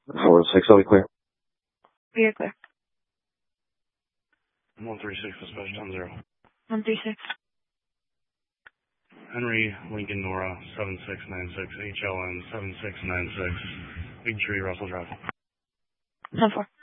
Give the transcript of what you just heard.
Howard 6, are we clear? We are clear. 136, dispatch 10-0. 136. Henry Lincoln Nora 7696, HLN 7696, Big Tree, Russell Drive. 10-4.